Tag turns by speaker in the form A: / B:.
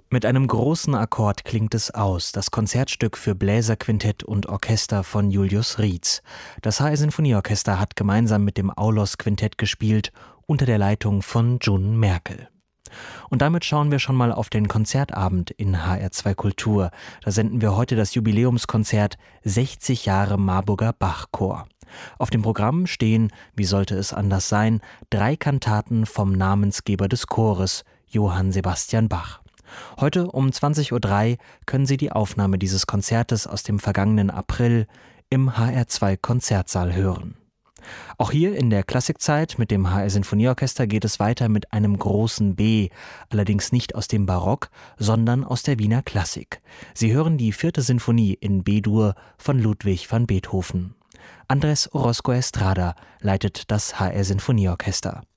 A: Mit einem großen Akkord klingt es aus, das Konzertstück für Bläserquintett und Orchester von Julius Rietz. Das HR Sinfonieorchester hat gemeinsam mit dem Aulos Quintett gespielt, unter der Leitung von Jun Merkel. Und damit schauen wir schon mal auf den Konzertabend in HR2 Kultur. Da senden wir heute das Jubiläumskonzert 60 Jahre Marburger Bachchor. Auf dem Programm stehen, wie sollte es anders sein, 3 Kantaten vom Namensgeber des Chores, Johann Sebastian Bach. Heute um 20:03 Uhr können Sie die Aufnahme dieses Konzertes aus dem vergangenen April im HR2 Konzertsaal hören. Auch hier in der Klassikzeit mit dem HR Sinfonieorchester geht es weiter mit einem großen B, allerdings nicht aus dem Barock, sondern aus der Wiener Klassik. Sie hören die 4. Sinfonie in B-Dur von Ludwig van Beethoven. Andrés Orozco Estrada leitet das HR Sinfonieorchester.